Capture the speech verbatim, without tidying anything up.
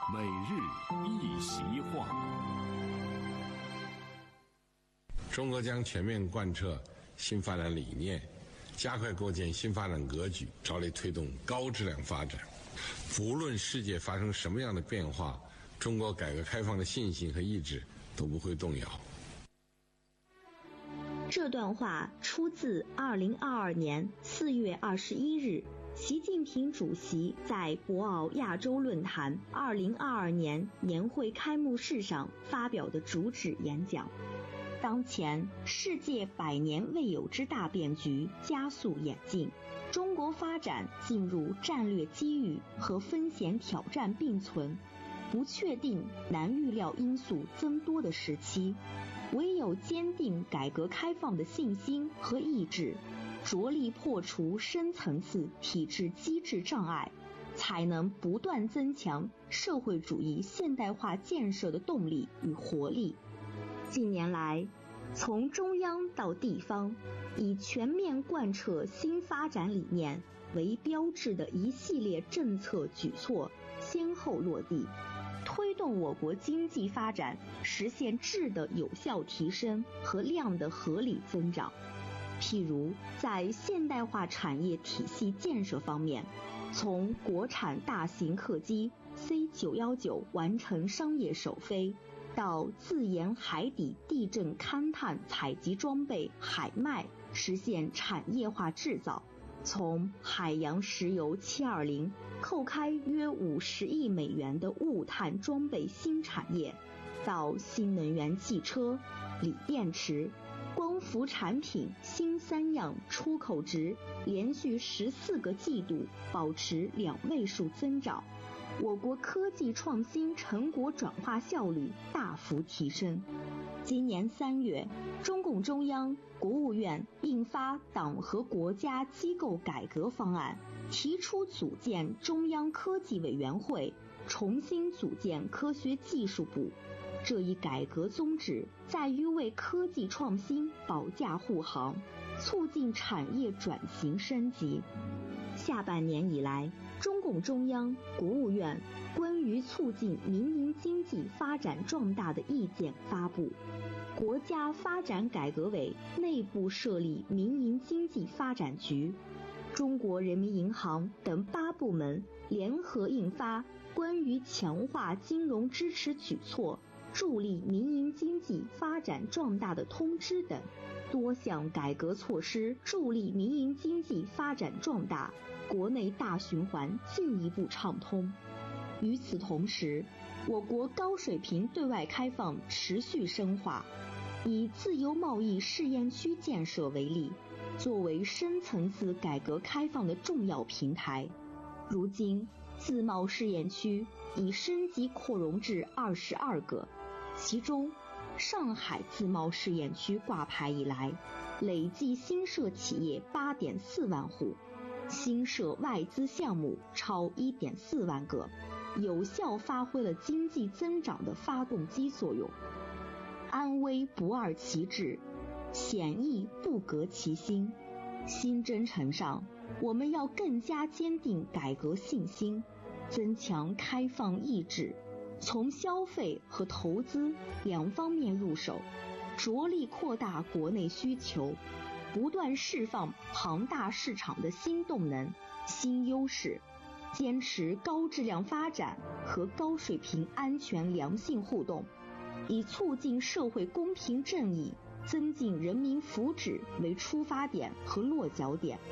每日一席话。 中国将全面贯彻新发展理念，加快构建新发展格局，着力推动高质量发展。无论世界发生什么样的变化，中国改革开放的信心和意志都不会动摇。 这段话出自二零二二年四月二十一日习近平主席在博鳌亚洲论坛二零二二年年会开幕式上发表的主旨演讲。当前世界百年未有之大变局加速演进，中国发展进入战略机遇和风险挑战并存、不确定难预料因素增多的时期，唯有坚定改革开放的信心和意志，着力破除深层次体制机制障碍，才能不断增强社会主义现代化建设的动力与活力。近年来，从中央到地方，以全面贯彻新发展理念为标志的一系列政策举措先后落地，推动我国经济发展实现质的有效提升和量的合理增长。譬如在现代化产业体系建设方面，从国产大型客机 C 九一九 完成商业首飞，到自研海底地震勘探采集装备海迈实现产业化制造，从海洋石油七二零扣开约五十亿美元的物探装备新产业，到新能源汽车、锂电池、光伏产品新三样出口值连续十四个季度保持两位数增长，我国科技创新成果转化效率大幅提升。今年三月，中共中央、国务院印发《党和国家机构改革方案》，提出组建中央科技委员会，重新组建科学技术部。这一改革宗旨在于为科技创新保驾护航，促进产业转型升级。下半年以来，中共中央、国务院关于促进民营经济发展壮大的意见发布，国家发展改革委内部设立民营经济发展局，中国人民银行等八部门联合印发关于强化金融支持举措，助力民营经济发展壮大的通知等多项改革措施，助力民营经济发展壮大，国内大循环进一步畅通。与此同时，我国高水平对外开放持续深化。以自由贸易试验区建设为例，作为深层次改革开放的重要平台，如今自贸试验区已升级扩容至二十二个，其中上海自贸试验区挂牌以来，累计新设企业 八点四万户，新设外资项目超 一点四万个，有效发挥了经济增长的发动机作用。安危不二其志，险易不革其心。新征程上，我们要更加坚定改革信心，增强开放意志，从消费和投资两方面入手，着力扩大国内需求，不断释放庞大市场的新动能、新优势，坚持高质量发展和高水平安全良性互动，以促进社会公平正义、增进人民福祉为出发点和落脚点，